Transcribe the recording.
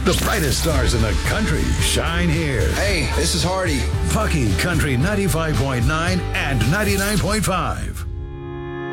The brightest stars in the country shine here. Hey, this is Hardy. Pucky Country 95.9 and 99.5.